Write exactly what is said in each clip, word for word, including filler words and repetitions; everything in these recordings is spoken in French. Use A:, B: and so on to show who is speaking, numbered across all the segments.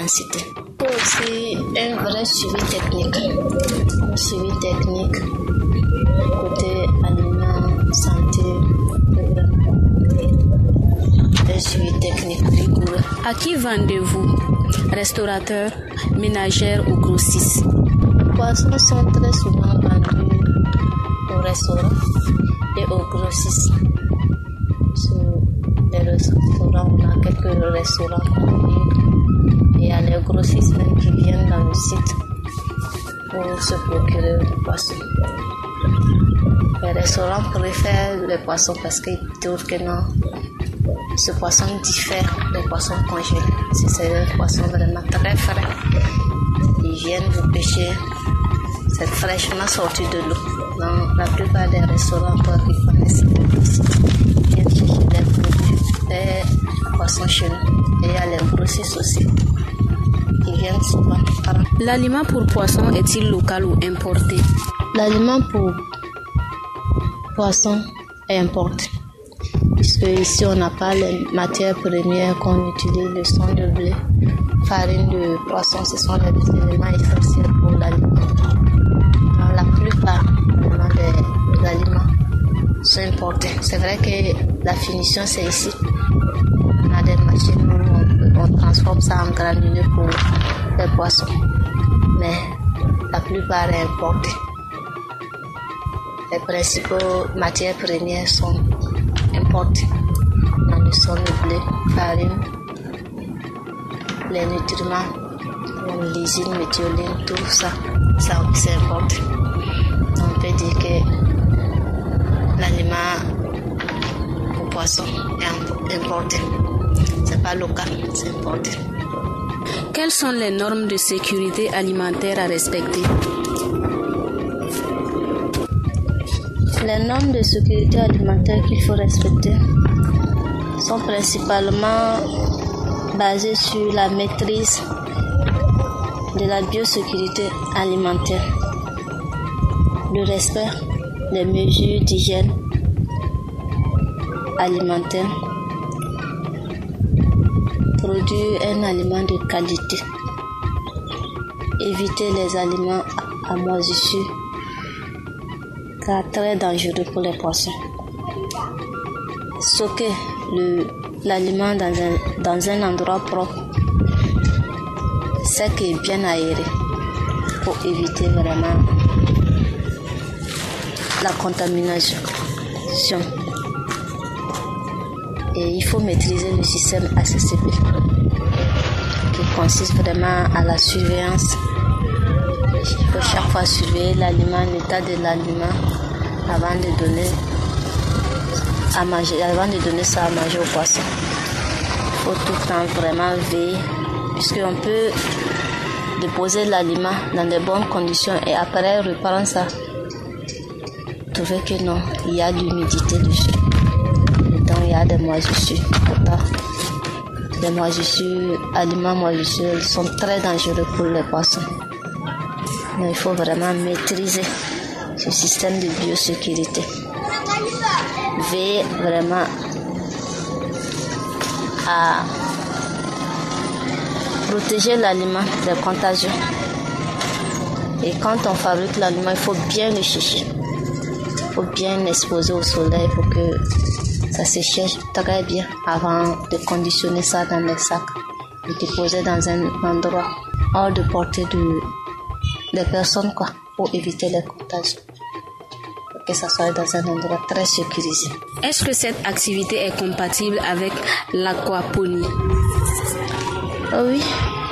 A: densité. Il faut aussi un vrai suivi technique. Un suivi technique côté aliment, santé, un suivi technique rigoureux.
B: À qui vendez-vous? Restaurateur, ménagère ou grossiste?
A: Les poissons sont très souvent vendus au restaurant et aux grossistes. Sur les restaurants, on a quelques restaurants et il y a les grossistes même qui viennent dans le site pour se procurer le poisson. Les restaurants préfèrent les poissons parce qu'ils trouvent que non, ce poisson diffère des poissons congelés. Si c'est un poisson vraiment très frais, ils viennent vous pêcher, c'est fraîchement sorti de l'eau. Dans la plupart des restaurants qui connaissent, ils viennent chercher des produits, des poissons chez nous. Et il y a les grossistes aussi. Ils viennent souvent.
B: L'aliment pour poisson est-il local ou importé?
A: L'aliment pour poisson est importé. Puisque ici on n'a pas les matières premières qu'on utilise, le sang de blé, farine de poisson, ce sont les éléments essentiels pour l'aliment. Dans la plupart des, des aliments sont importés. C'est vrai que la finition c'est ici. On a des machines où on, on transforme ça en granulés pour les poissons. Mais la plupart est importée. Les principaux matières premières sont importées. Dans le sang de blé, farine, les nutriments, comme l'isine, méthioline, tout ça, ça c'est importé. On peut dire que l'aliment pour poisson est importé. C'est pas local, c'est importé.
B: Quelles sont les normes de sécurité alimentaire à respecter?
A: Les normes de sécurité alimentaire qu'il faut respecter sont principalement basées sur la maîtrise de la biosécurité alimentaire, le respect des mesures d'hygiène alimentaire, produire un aliment de qualité, éviter les aliments à moisissure car très dangereux pour les poissons. Stocker le, l'aliment dans un, dans un endroit propre, sec et bien aéré pour éviter vraiment la contamination. Et il faut maîtriser le système A C C P qui consiste vraiment à la surveillance. Il faut chaque fois surveiller l'aliment, l'état de l'aliment avant de donner à manger, avant de donner ça à manger au poisson. Il faut tout le temps vraiment veiller, puisqu'on peut déposer l'aliment dans de bonnes conditions et après reprendre ça, trouver que non, il y a de l'humidité dessus. Et donc il y a des moisissures. Les moisissures, aliments moisissures, ils sont très dangereux pour les poissons. Mais il faut vraiment maîtriser ce système de biosécurité. Veiller vraiment à protéger l'aliment des contagions. Et quand on fabrique l'aliment, il faut bien le sécher. Il faut bien l'exposer au soleil pour que ça se sèche très bien avant de conditionner ça dans les sacs et déposer dans un endroit hors de portée de des personnes, quoi, pour éviter les contagions. Que ça soit dans un endroit très sécurisé.
B: Est-ce que cette activité est compatible avec l'aquaponie?
A: Oh oui.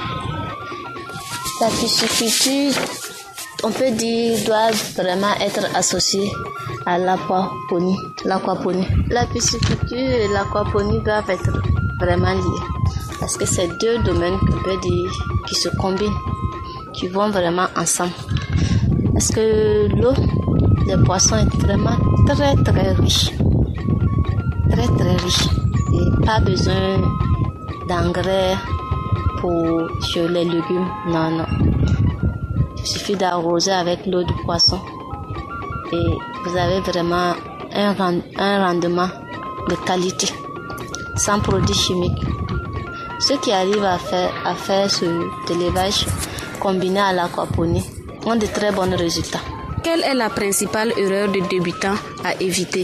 A: La pisciculture, on peut dire, doit vraiment être associée à l'aquaponie. L'aquaponie. La pisciculture et l'aquaponie doivent être vraiment liées. Parce que c'est deux domaines qu'on peut dire qui se combinent, qui vont vraiment ensemble. Parce que l'eau, les poissons est vraiment très très riche. Très très riche. Et pas besoin d'engrais pour sur les légumes. Non, non. Il suffit d'arroser avec l'eau du poisson. Et vous avez vraiment un, rend, un rendement de qualité. Sans produits chimiques. Ceux qui arrivent à faire, à faire ce élevage combiné à l'aquaponie ont de très bons résultats.
B: Quelle est la principale erreur de débutant à éviter?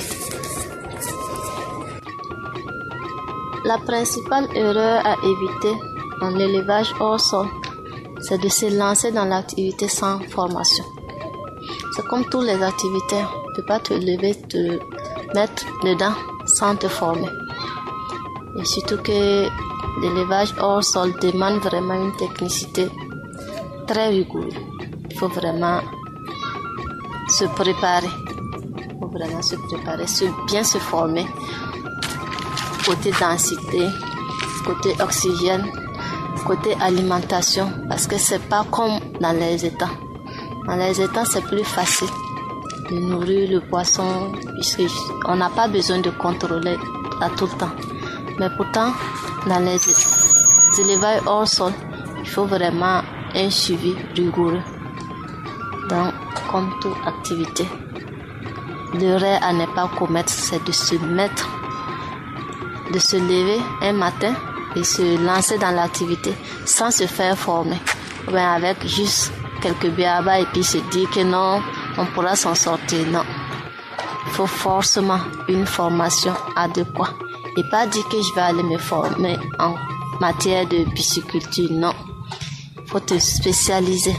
A: La principale erreur à éviter dans l'élevage hors sol, c'est de se lancer dans l'activité sans formation. C'est comme toutes les activités, tu ne peux pas te lever, te mettre dedans sans te former. Et surtout que l'élevage hors sol demande vraiment une technicité très rigoureuse. Il faut vraiment se préparer. Il faut vraiment se préparer, se, bien se former. Côté densité, côté oxygène, côté alimentation, parce que c'est pas comme dans les étangs. Dans les étangs, c'est plus facile de nourrir le poisson, puisqu'on n'a pas besoin de contrôler à tout le temps. Mais pourtant, dans les élevages hors sol, il faut vraiment un suivi rigoureux. Donc, comme toute activité, l'erreur à ne pas commettre, c'est de se mettre, de se lever un matin et se lancer dans l'activité sans se faire former. Ou bien avec juste quelques béabas et puis se dire que non, on pourra s'en sortir. Non. Il faut forcément une formation adéquate. Et pas dire que je vais aller me former en matière de pisciculture. Non. Il faut te spécialiser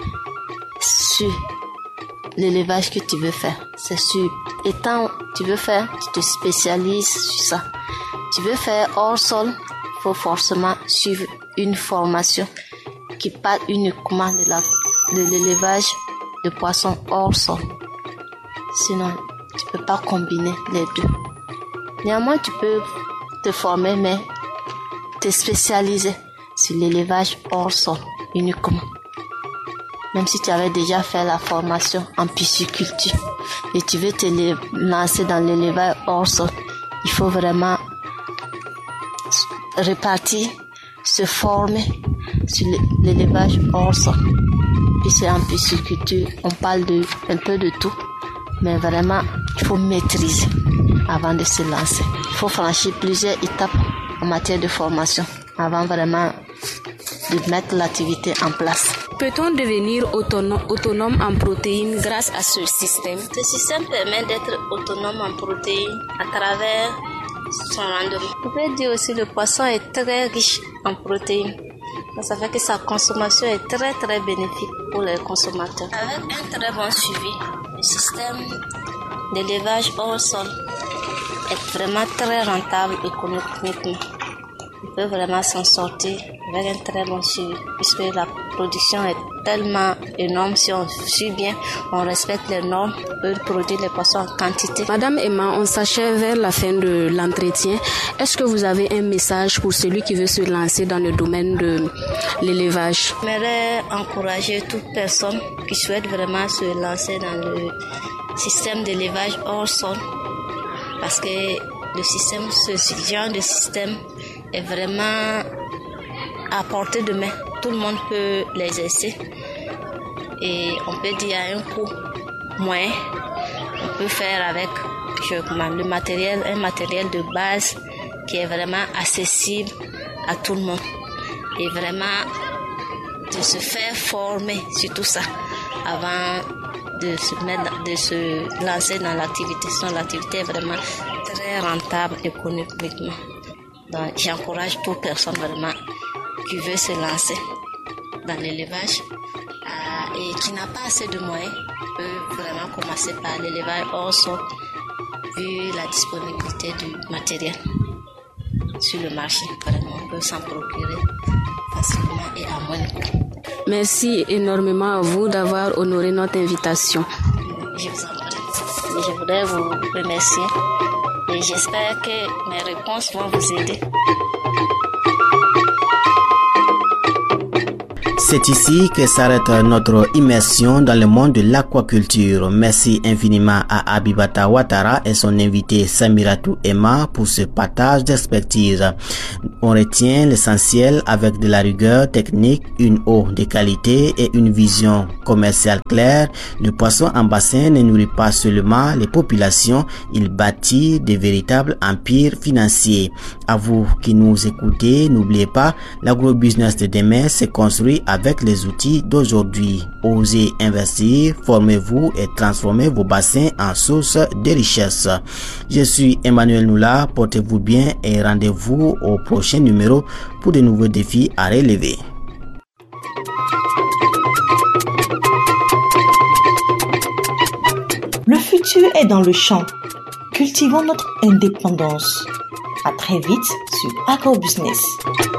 A: sur l'élevage que tu veux faire. C'est sûr. Étant tu veux faire, tu te spécialises sur ça. Tu veux faire hors sol, il faut forcément suivre une formation qui parle uniquement de, la, de l'élevage de poissons hors sol. Sinon, tu ne peux pas combiner les deux. Néanmoins, tu peux te former, mais te spécialiser sur l'élevage hors sol uniquement. Même si tu avais déjà fait la formation en pisciculture et tu veux te lancer dans l'élevage hors sol, il faut vraiment répartir, se former sur l'élevage hors sol. Puis c'est en pisciculture, on parle de un peu de tout, mais vraiment il faut maîtriser avant de se lancer. Il faut franchir plusieurs étapes en matière de formation avant vraiment de mettre l'activité en place.
B: Peut-on devenir autonome, autonome en protéines grâce à ce système?
A: Ce système permet d'être autonome en protéines à travers son rendement. On peut dire aussi que le poisson est très riche en protéines. Ça fait que sa consommation est très très bénéfique pour les consommateurs. Avec un très bon suivi, le système d'élevage hors sol est vraiment très rentable économiquement. Il peut vraiment s'en sortir avec un très bon suivi, puisque la production est tellement énorme. Si on suit bien, on respecte les normes, on peut produire les poissons en quantité.
B: Madame Emma, on s'achève vers la fin de l'entretien. Est-ce que vous avez un message pour celui qui veut se lancer dans le domaine de l'élevage?
A: J'aimerais encourager toute personne qui souhaite vraiment se lancer dans le système d'élevage hors sol, parce que le système, ce genre de système est vraiment à portée de main. Tout le monde peut l'exercer et on peut dire à un coût moyen. On peut faire avec je, le matériel, un matériel de base qui est vraiment accessible à tout le monde, et vraiment de se faire former sur tout ça avant de se mettre, de se lancer dans l'activité. Sinon, l'activité est vraiment très rentable économiquement. Donc, j'encourage toute personne vraiment qui veut se lancer dans l'élevage euh, et qui n'a pas assez de moyens peut vraiment commencer par l'élevage hors sol, vu la disponibilité du matériel sur le marché. Vraiment, on peut s'en procurer facilement et à moins de coût.
B: Merci énormément à vous d'avoir honoré notre invitation.
A: Je vous en prie. Je voudrais vous remercier et j'espère que mes réponses vont vous aider.
C: C'est ici que s'arrête notre immersion dans le monde de l'aquaculture. Merci infiniment à Abibata Ouattara et son invité Samiratou Emma pour ce partage d'expertise. On retient l'essentiel avec de la rigueur technique, une eau de qualité et une vision commerciale claire. Le poisson en bassin ne nourrit pas seulement les populations, il bâtit de véritables empires financiers. À vous qui nous écoutez, n'oubliez pas, l'agrobusiness de demain se construit avec les outils d'aujourd'hui. Osez investir, formez-vous et transformez vos bassins en source de richesse. Je suis Emmanuel Noula, portez-vous bien et rendez-vous au prochain numéro pour de nouveaux défis à relever.
D: Le futur est dans le champ. Cultivons notre indépendance. À très vite sur Agrobusiness.